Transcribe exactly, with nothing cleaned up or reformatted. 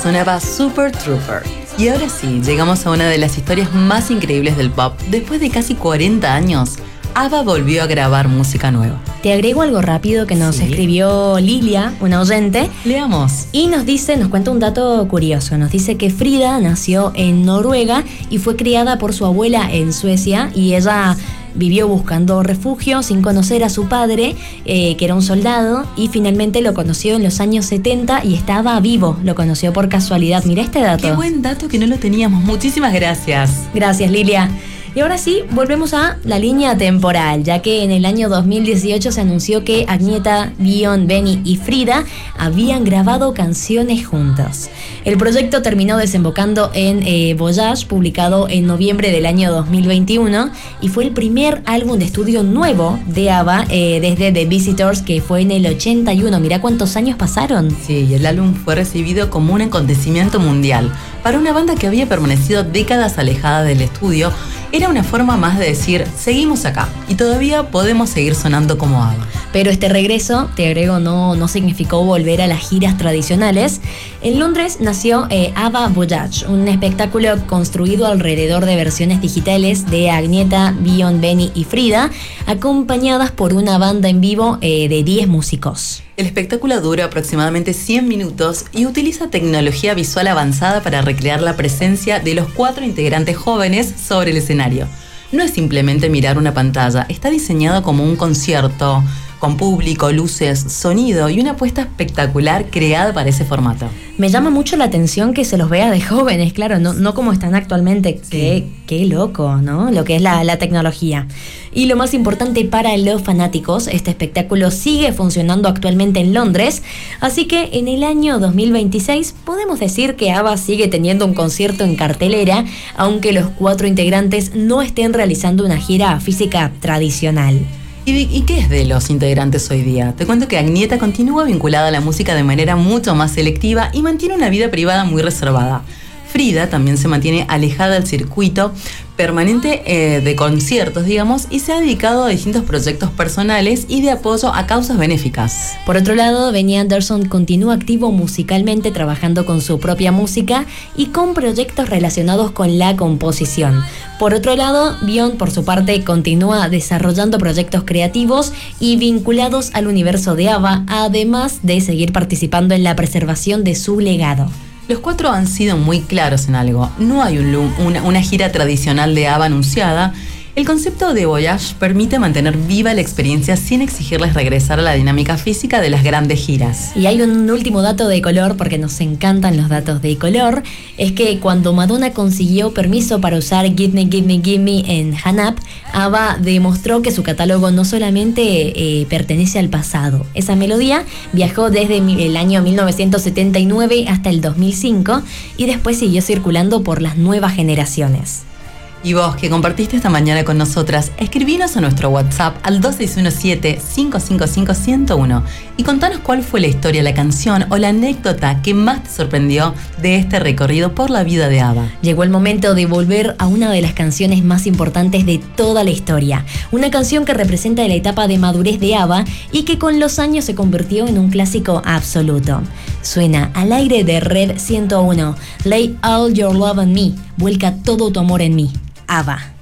sonaba Super Trooper. Y ahora sí, llegamos a una de las historias más increíbles del pop. Después de casi cuarenta años, ABBA volvió a grabar música nueva. Te agrego algo rápido que nos Sí. escribió Lilia, una oyente. Leamos. Y nos dice, nos cuenta un dato curioso. Nos dice que Frida nació en Noruega y fue criada por su abuela en Suecia, y ella vivió buscando refugio sin conocer a su padre, eh, que era un soldado, y finalmente lo conoció en los años setenta y estaba vivo. Lo conoció por casualidad. Mirá este dato. Qué buen dato que no lo teníamos. Muchísimas gracias. Gracias, Lilia. Y ahora sí, volvemos a la línea temporal, ya que en el año dos mil dieciocho se anunció que Agnetha, Björn, Benny y Frida habían grabado canciones juntos. El proyecto terminó desembocando en eh, Voyage, publicado en noviembre del año dos mil veintiuno, y fue el primer álbum de estudio nuevo de ABBA eh, desde The Visitors, que fue en el ochenta y uno. Mirá cuántos años pasaron. Sí, y el álbum fue recibido como un acontecimiento mundial. Para una banda que había permanecido décadas alejada del estudio, era una forma más de decir, seguimos acá y todavía podemos seguir sonando como ABBA. Pero este regreso, te agrego, no, no significó volver a las giras tradicionales. En Londres nació eh, ABBA Voyage, un espectáculo construido alrededor de versiones digitales de Agnetha, Björn, Benny y Frida, acompañadas por una banda en vivo eh, de diez músicos. El espectáculo dura aproximadamente cien minutos y utiliza tecnología visual avanzada para recrear la presencia de los cuatro integrantes jóvenes sobre el escenario. No es simplemente mirar una pantalla, está diseñado como un concierto, con público, luces, sonido y una apuesta espectacular creada para ese formato. Me llama mucho la atención que se los vea de jóvenes, claro, no, no como están actualmente. Sí. Qué, qué loco, ¿no? Lo que es la, la tecnología. Y lo más importante para los fanáticos, este espectáculo sigue funcionando actualmente en Londres, así que en el año dos mil veintiséis podemos decir que ABBA sigue teniendo un concierto en cartelera, aunque los cuatro integrantes no estén realizando una gira física tradicional. ¿Y, de- ¿Y qué es de los integrantes hoy día? Te cuento que Agnetha continúa vinculada a la música de manera mucho más selectiva y mantiene una vida privada muy reservada. Frida también se mantiene alejada del circuito permanente eh, de conciertos, digamos, y se ha dedicado a distintos proyectos personales y de apoyo a causas benéficas. Por otro lado, Benny Andersson continúa activo musicalmente, trabajando con su propia música y con proyectos relacionados con la composición. Por otro lado, Björn, por su parte, continúa desarrollando proyectos creativos y vinculados al universo de ABBA, además de seguir participando en la preservación de su legado. Los cuatro han sido muy claros en algo. No hay un, lu- una, una gira tradicional de ABBA anunciada. El concepto de Voyage permite mantener viva la experiencia sin exigirles regresar a la dinámica física de las grandes giras. Y hay un último dato de color, porque nos encantan los datos de color, es que cuando Madonna consiguió permiso para usar Give Me, Give Me, Give Me en Hang Up, ABBA demostró que su catálogo no solamente eh, pertenece al pasado. Esa melodía viajó desde mi- el año mil novecientos setenta y nueve hasta el dos mil cinco y después siguió circulando por las nuevas generaciones. Y vos, que compartiste esta mañana con nosotras, escribinos a nuestro WhatsApp al dos seis uno siete, cinco cinco cinco, uno cero uno y contanos cuál fue la historia, la canción o la anécdota que más te sorprendió de este recorrido por la vida de ABBA. Llegó el momento de volver a una de las canciones más importantes de toda la historia. Una canción que representa la etapa de madurez de ABBA y que con los años se convirtió en un clásico absoluto. Suena al aire de Red ciento uno. Lay all your love on me. Vuelca todo tu amor en mí. ABBA.